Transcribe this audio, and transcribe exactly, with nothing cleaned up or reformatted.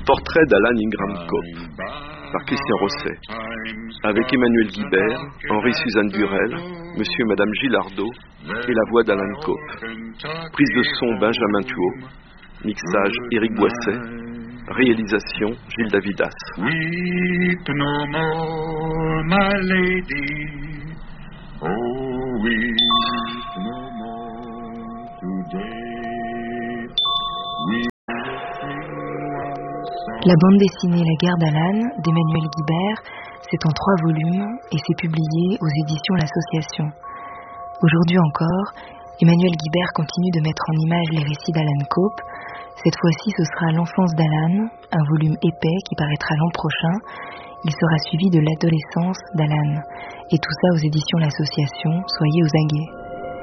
Portrait d'Alan Ingram Cope, par Christian Rosset, avec Emmanuel Guibert, Henri-Suzanne Burel, Monsieur et Madame Gilardot et la voix d'Alan Cope. Prise de son Benjamin Thuot, mixage Éric Boisset, réalisation Gilles Davidas. Weep no more, my lady. Oh, weep no more today. Weep. La bande dessinée La guerre d'Alan d'Emmanuel Guibert, c'est en trois volumes et c'est publié aux éditions L'Association. Aujourd'hui encore, Emmanuel Guibert continue de mettre en image les récits d'Alan Cope. Cette fois-ci, ce sera L'enfance d'Alan, un volume épais qui paraîtra l'an prochain. Il sera suivi de L'adolescence d'Alan. Et tout ça aux éditions L'Association. Soyez aux aguets.